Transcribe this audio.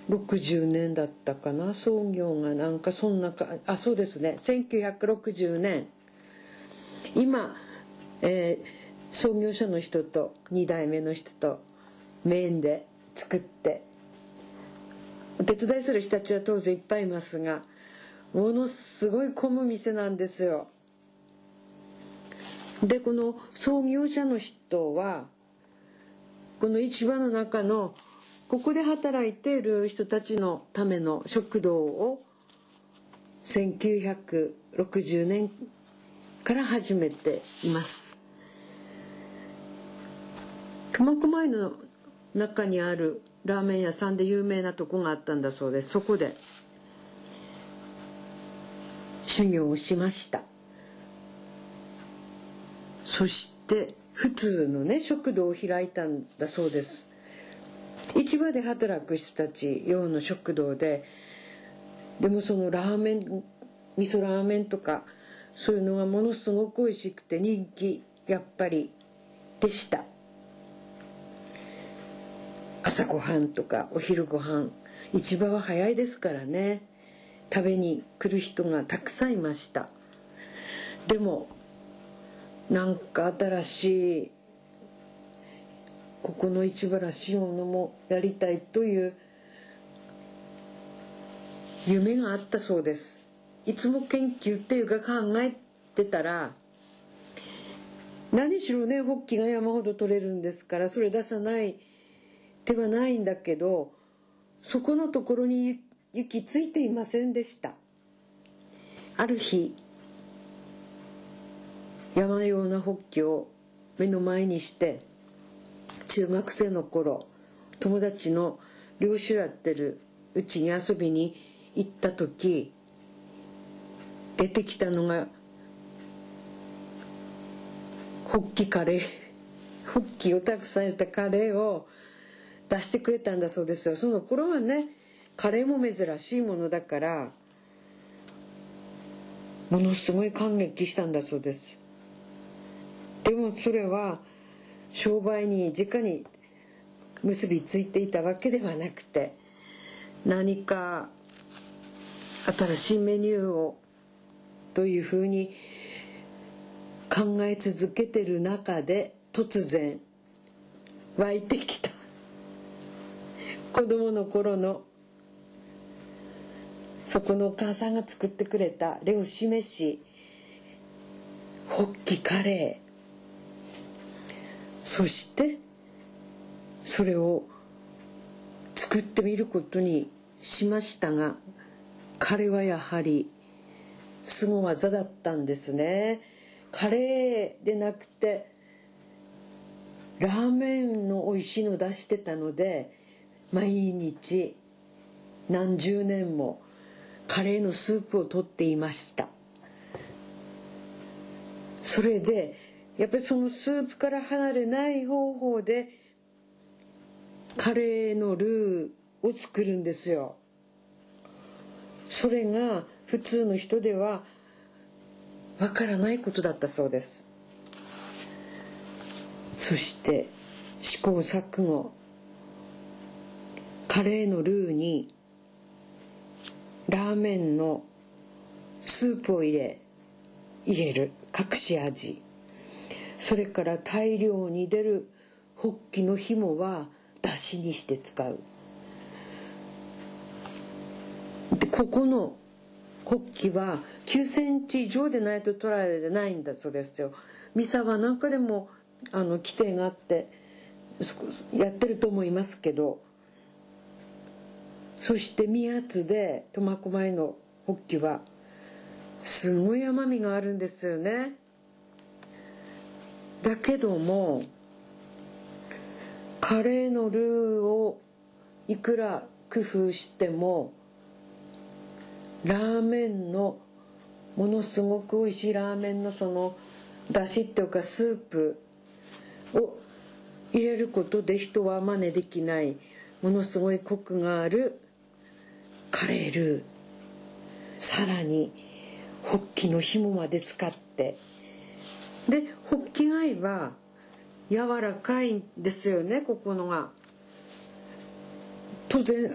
60年だったかな、創業がなんかそんなか、そうですね、1960年。今、創業者の人と2代目の人とメインで作って、お手伝いする人たちは当然いっぱいいますが、ものすごい混む店なんですよ。でこの創業者の人はこの市場の中のここで働いている人たちのための食堂を1960年から始めています。苫小牧の中にあるラーメン屋さんで有名なとこがあったんだそうです。そこで修行をしました。そして普通のね食堂を開いたんだそうです。市場で働く人たち用の食堂で、でもそのラーメン、味噌ラーメンとかそういうのがものすごく美味しくて人気やっぱりでした。朝ごはんとかお昼ごはん、市場は早いですからね、食べに来る人がたくさんいました。でもなんか新しいここの市場らしいものもやりたいという夢があったそうです。いつも研究っていうか考えてたら、何しろねホッキが山ほど取れるんですから、それ出さない手はないんだけど、そこのところに行き着いていませんでした。ある日山のようなホッキを目の前にして、中学生の頃友達の漁師をやってるうちに遊びに行った時、出てきたのがホッキカレーホッキをたくさん入れたカレーを出してくれたんだそうですよ。その頃はねカレーも珍しいものだからものすごい感激したんだそうです。でもそれは商売に直に結びついていたわけではなくて、何か新しいメニューをというふうに考え続けてる中で突然湧いてきた子供の頃のそこのお母さんが作ってくれた漁師飯、ホッキカレー、そしてそれを作ってみることにしましたが、彼はやはり凄技だったんですね。カレーでなくてラーメンの美味しいの出してたので、毎日何十年もカレーのスープを取っていました。それでやっぱりそのスープから離れない方法でカレーのルーを作るんですよ。それが普通の人ではわからないことだったそうです。そして試行錯誤、カレーのルーにラーメンのスープを入れる隠し味、それから大量に出るホッキの紐は出汁にして使う。でここのホッキは9センチ以上でないと取られてないんだそうですよ。三沢なんかでも規定があってやってると思いますけど、そして身厚で苫小牧のホッキはすごい甘みがあるんですよね。だけどもカレーのルーをいくら工夫してもラーメンのものすごく美味しいラーメンのそのだしっていうかスープを入れることで人は真似できないものすごいコクがあるカレールー、さらにホッキの紐まで使って、でホッキ貝は柔らかいんですよね、ここのが。当然